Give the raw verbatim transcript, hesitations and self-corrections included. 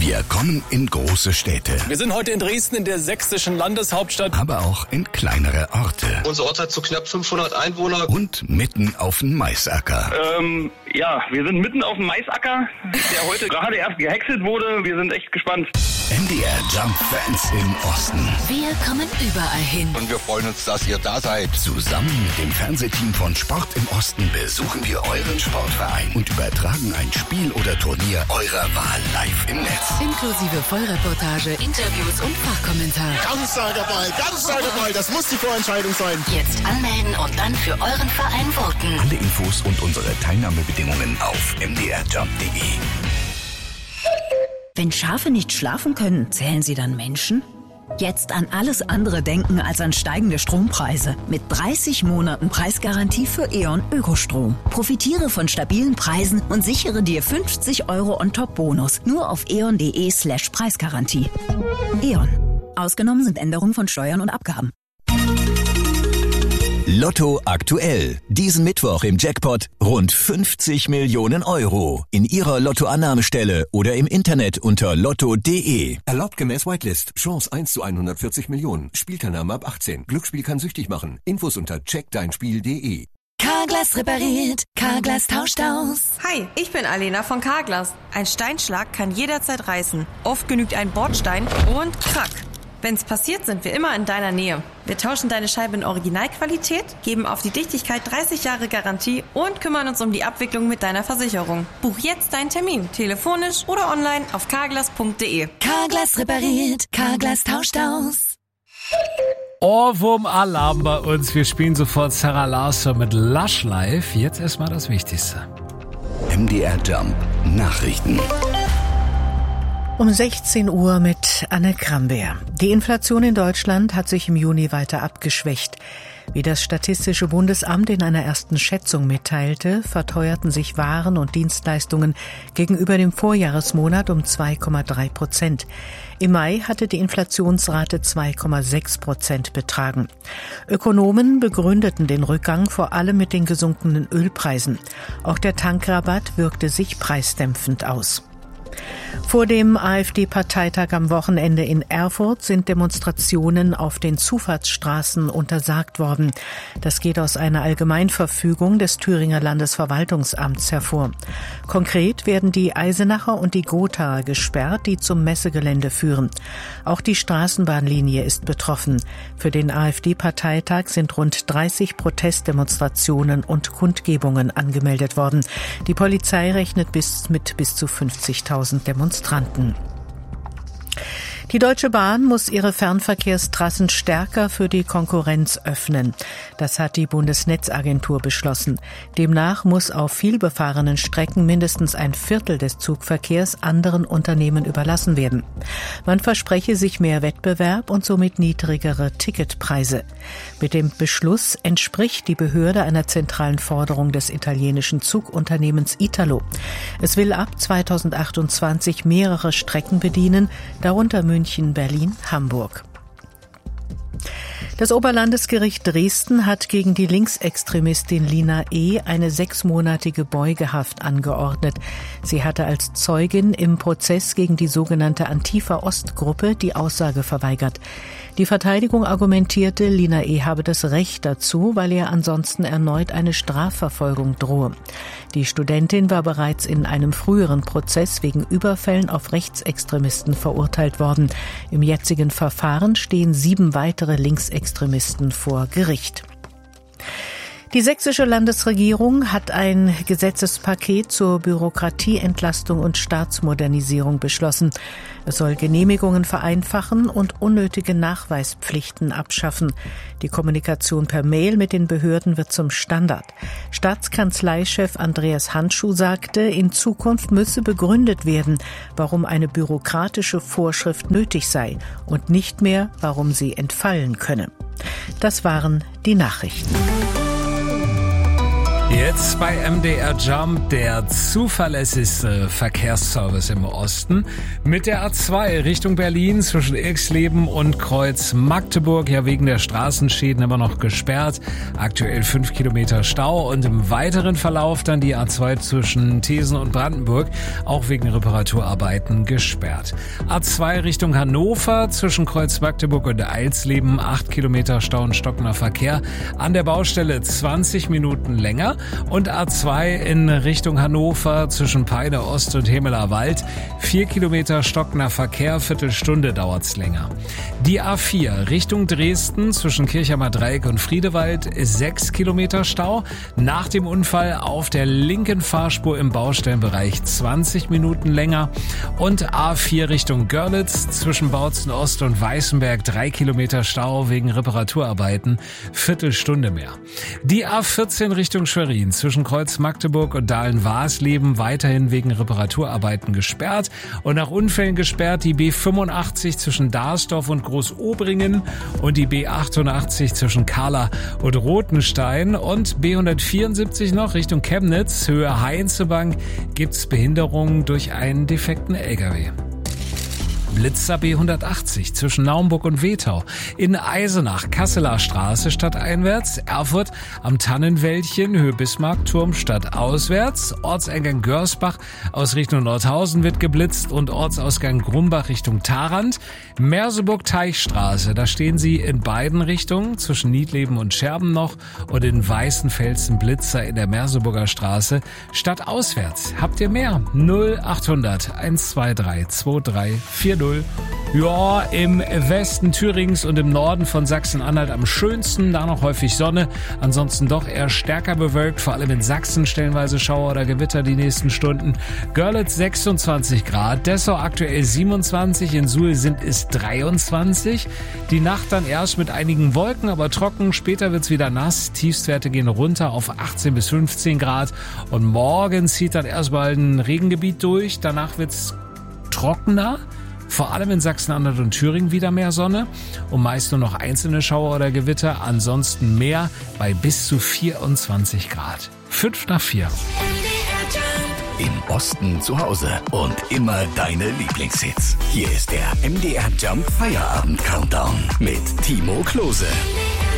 Wir kommen in große Städte. Wir sind heute in Dresden, in der sächsischen Landeshauptstadt. Aber auch in kleinere Orte. Unser Ort hat so knapp fünfhundert Einwohner. Und mitten auf dem Maisacker. Ähm, ja, wir sind mitten auf dem Maisacker, der heute gerade erst gehäckselt wurde. Wir sind echt gespannt. M D R Jump Fans im Osten. Wir kommen überall hin. Und wir freuen uns, dass ihr da seid. Zusammen mit dem Fernsehteam von Sport im Osten besuchen wir euren Sportverein und übertragen ein Spiel oder Turnier eurer Wahl live im Netz. Inklusive Vollreportage, Interviews und Fachkommentar. Ganz starker Ball, ganz starker Ball. Das muss die Vorentscheidung sein. Jetzt anmelden und dann für euren Verein voten. Alle Infos und unsere Teilnahmebedingungen auf m d r jump punkt d e. Wenn Schafe nicht schlafen können, zählen sie dann Menschen? Jetzt an alles andere denken als an steigende Strompreise. Mit dreißig Monaten Preisgarantie für E.ON Ökostrom. Profitiere von stabilen Preisen und sichere dir fünfzig Euro On-Top-Bonus. Nur auf e o n punkt d e slash Preisgarantie. E.ON. Ausgenommen sind Änderungen von Steuern und Abgaben. Lotto aktuell. Diesen Mittwoch im Jackpot rund fünfzig Millionen Euro. In Ihrer Lottoannahmestelle oder im Internet unter lotto punkt d e. Erlaubt gemäß Whitelist. Chance eins zu hundertvierzig Millionen. Spielteilnahme ab achtzehn. Glücksspiel kann süchtig machen. Infos unter check dein spiel punkt d e. Carglass repariert. Carglass tauscht aus. Hi, ich bin Alena von Carglass. Ein Steinschlag kann jederzeit reißen. Oft genügt ein Bordstein und krack. Wenn's passiert, sind wir immer in deiner Nähe. Wir tauschen deine Scheibe in Originalqualität, geben auf die Dichtigkeit dreißig Jahre Garantie und kümmern uns um die Abwicklung mit deiner Versicherung. Buch jetzt deinen Termin, telefonisch oder online auf carglass punkt d e. Carglass repariert. Carglass tauscht aus. Ohrwurm-Alarm bei uns. Wir spielen sofort Sarah Larsson mit Lush Life. Jetzt erstmal das Wichtigste. M D R Jump Nachrichten. Um sechzehn Uhr mit Anne Krambeer. Die Inflation in Deutschland hat sich im Juni weiter abgeschwächt. Wie das Statistische Bundesamt in einer ersten Schätzung mitteilte, verteuerten sich Waren und Dienstleistungen gegenüber dem Vorjahresmonat um zwei Komma drei Prozent. Im Mai hatte die Inflationsrate zwei Komma sechs Prozent betragen. Ökonomen begründeten den Rückgang vor allem mit den gesunkenen Ölpreisen. Auch der Tankrabatt wirkte sich preisdämpfend aus. Vor dem AfD-Parteitag am Wochenende in Erfurt sind Demonstrationen auf den Zufahrtsstraßen untersagt worden. Das geht aus einer Allgemeinverfügung des Thüringer Landesverwaltungsamts hervor. Konkret werden die Eisenacher und die Gothaer gesperrt, die zum Messegelände führen. Auch die Straßenbahnlinie ist betroffen. Für den AfD-Parteitag sind rund dreißig Protestdemonstrationen und Kundgebungen angemeldet worden. Die Polizei rechnet bis mit bis zu fünfzigtausend Demonstranten. Die Deutsche Bahn muss ihre Fernverkehrstrassen stärker für die Konkurrenz öffnen. Das hat die Bundesnetzagentur beschlossen. Demnach muss auf vielbefahrenen Strecken mindestens ein Viertel des Zugverkehrs anderen Unternehmen überlassen werden. Man verspreche sich mehr Wettbewerb und somit niedrigere Ticketpreise. Mit dem Beschluss entspricht die Behörde einer zentralen Forderung des italienischen Zugunternehmens Italo. Es will ab zweitausendachtundzwanzig mehrere Strecken bedienen, darunter München, Berlin, Hamburg. Das Oberlandesgericht Dresden hat gegen die Linksextremistin Lina E. eine sechsmonatige Beugehaft angeordnet. Sie hatte als Zeugin im Prozess gegen die sogenannte Antifa-Ost-Gruppe die Aussage verweigert. Die Verteidigung argumentierte, Lina E. habe das Recht dazu, weil ihr ansonsten erneut eine Strafverfolgung drohe. Die Studentin war bereits in einem früheren Prozess wegen Überfällen auf Rechtsextremisten verurteilt worden. Im jetzigen Verfahren stehen sieben weitere Linksextremisten vor Gericht. Die sächsische Landesregierung hat ein Gesetzespaket zur Bürokratieentlastung und Staatsmodernisierung beschlossen. Es soll Genehmigungen vereinfachen und unnötige Nachweispflichten abschaffen. Die Kommunikation per Mail mit den Behörden wird zum Standard. Staatskanzleichef Andreas Handschuh sagte, in Zukunft müsse begründet werden, warum eine bürokratische Vorschrift nötig sei und nicht mehr, warum sie entfallen könne. Das waren die Nachrichten. Jetzt bei M D R Jump der zuverlässigste Verkehrsservice im Osten. Mit der A zwei Richtung Berlin zwischen Irxleben und Kreuz Magdeburg, ja wegen der Straßenschäden immer noch gesperrt. Aktuell fünf Kilometer Stau und im weiteren Verlauf dann die A zwei zwischen Thesen und Brandenburg, auch wegen Reparaturarbeiten gesperrt. A zwei Richtung Hannover zwischen Kreuz Magdeburg und Eilsleben, acht Kilometer Stau und stockender Verkehr. An der Baustelle zwanzig Minuten länger. Und A zwei in Richtung Hannover zwischen Peine Ost und Hemeler Wald. Vier Kilometer stockender Verkehr, Viertelstunde dauert's länger. Die A vier Richtung Dresden zwischen Kirchheimer Dreieck und Friedewald ist sechs Kilometer Stau. Nach dem Unfall auf der linken Fahrspur im Baustellenbereich zwanzig Minuten länger. Und A vier Richtung Görlitz zwischen Bautzen Ost und Weißenberg drei Kilometer Stau wegen Reparaturarbeiten, Viertelstunde mehr. Die A vierzehn Richtung Schwerin zwischen Kreuz Magdeburg und Dahlen-Waasleben weiterhin wegen Reparaturarbeiten gesperrt und nach Unfällen gesperrt die B fünfundachtzig zwischen Darsdorf und Großobringen und die B achtundachtzig zwischen Kahla und Rothenstein und B hundertvierundsiebzig noch Richtung Chemnitz, Höhe Heinzebank, gibt's Behinderungen durch einen defekten L K W. Blitzer B hundertachtzig zwischen Naumburg und Wetau, in Eisenach, Kasseler Straße stadteinwärts, Erfurt am Tannenwäldchen, Höhe Bismarckturm stadtauswärts, Ortseingang Görsbach aus Richtung Nordhausen wird geblitzt und Ortsausgang Grumbach Richtung Tharand, Merseburg-Teichstraße, da stehen sie in beiden Richtungen, zwischen Niedleben und Scherben noch und in Weißenfelsen Blitzer in der Merseburger Straße, stadtauswärts. Habt ihr mehr? null achthundert eins zwei drei zwei drei vier null. Ja, im Westen Thürings und im Norden von Sachsen-Anhalt am schönsten, da noch häufig Sonne, ansonsten doch eher stärker bewölkt, vor allem in Sachsen stellenweise Schauer oder Gewitter die nächsten Stunden. Görlitz sechsundzwanzig Grad, Dessau aktuell siebenundzwanzig, in Suhl sind es dreiundzwanzig. Die Nacht dann erst mit einigen Wolken, aber trocken, später wird's wieder nass, Tiefstwerte gehen runter auf achtzehn bis fünfzehn Grad und morgen zieht dann erstmal ein Regengebiet durch, danach wird's trockener. Vor allem in Sachsen-Anhalt und Thüringen wieder mehr Sonne und meist nur noch einzelne Schauer oder Gewitter, ansonsten mehr bei bis zu vierundzwanzig Grad. Fünf nach vier. Im Osten zu Hause und immer deine Lieblingshits. Hier ist der M D R Jump Feierabend Countdown mit Timo Klose.